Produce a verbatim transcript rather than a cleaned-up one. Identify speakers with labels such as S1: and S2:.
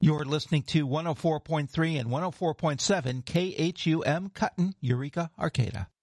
S1: You're listening to one oh four point three and one oh four point seven K H U M Cutton, Eureka, Arcata.